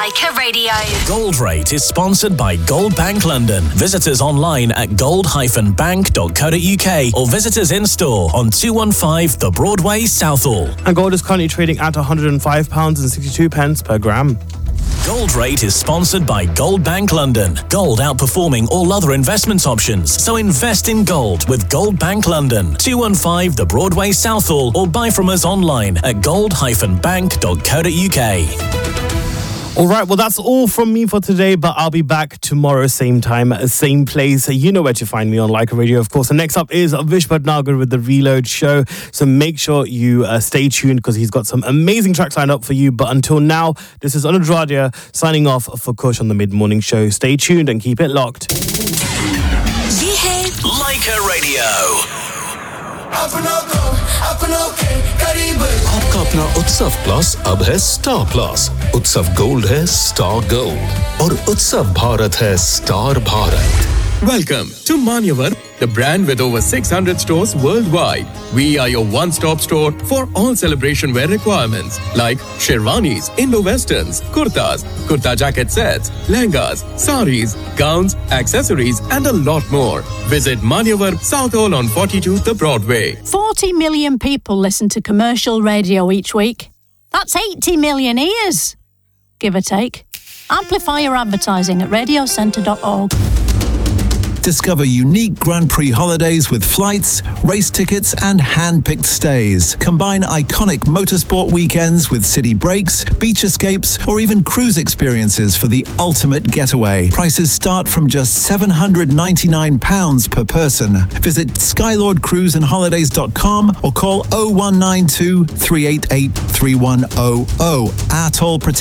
Leica Radio. Gold Rate is sponsored by Gold Bank London. Visit us online at gold-bank.co.uk or visit us in store on 215 The Broadway, Southall. And gold is currently trading at £105.62 per gram. Gold Rate is sponsored by Gold Bank London. Gold outperforming all other investment options. So invest in gold with Gold Bank London. 215 The Broadway, Southall, or buy from us online at gold-bank.co.uk. All right, well, that's all from me for today, but I'll be back tomorrow, same time, same place. You know where to find me on Leica Radio, of course. And next up is Vish Bhatnagar with The Reload Show. So make sure you stay tuned because he's got some amazing tracks lined up for you. But until now, this is Anuj Radia signing off for Kush on the Mid-Morning Show. Stay tuned and keep it locked. ये है Leica Radio. आपका अपना उत्सव plus अब है star plus. उत्सव gold है star gold और उत्सव भारत है star Bharat. Welcome to Manyavar, the brand with over 600 stores worldwide. We are your one-stop store for all celebration wear requirements like sherwanis, Indo-Westerns, kurtas, kurta jacket sets, lehengas, saris, gowns, accessories and a lot more. Visit Manyavar, Southall on 42 The Broadway. 40 million people listen to commercial radio each week. That's 80 million ears, give or take. Amplify your advertising at radiocentre.org. Discover unique Grand Prix holidays with flights, race tickets and hand-picked stays. Combine iconic motorsport weekends with city breaks, beach escapes or even cruise experiences for the ultimate getaway. Prices start from just £799 per person. Visit skylordcruiseandholidays.com or call 0192 388 3100. Our toll protect